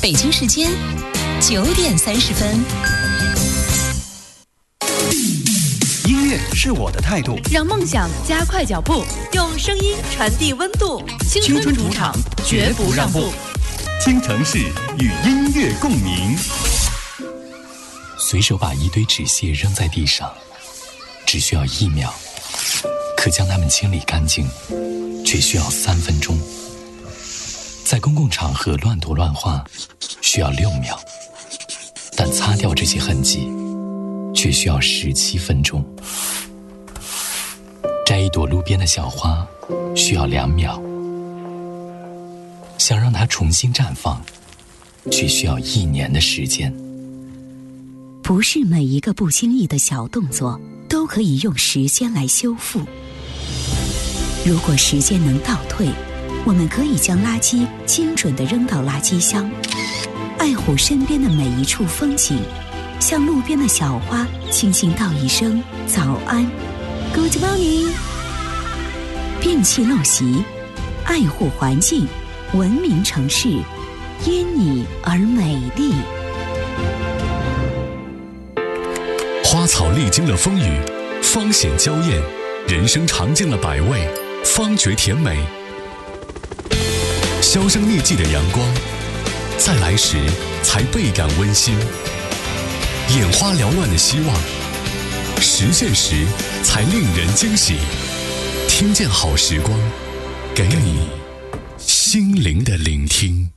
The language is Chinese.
北京时间9:30。 音乐是我的态度， 让梦想加快脚步，用声音传递温度。青春主场，绝不让步。 听城市与音乐共鸣。 随手把一堆纸屑扔在地上，只需要1秒，可将它们清理干净，却需要3分钟。在公共场合乱涂乱画，需要6秒，但擦掉这些痕迹，却需要17分钟。摘一朵路边的小花，需要2秒，想让它重新绽放，却需要1年的时间。 不是每一个不经意的小动作都可以用时间来修复。如果时间能倒退，我们可以将垃圾精准地扔到垃圾箱，爱护身边的每一处风景，向路边的小花轻轻道一声早安 Good morning。 摒弃陋习，爱护环境，文明城市因你而美丽。 花草历经了风雨，方显娇艳；人生尝尽了百味，方觉甜美。销声匿迹的阳光，在来时才倍感温馨；眼花缭乱的希望，实现时才令人惊喜。听见好时光，给你心灵的聆听。